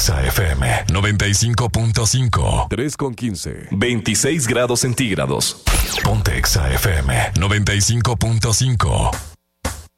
Exa FM 95.5. 3:15. 26 grados centígrados. Ponte Exa FM 95.5.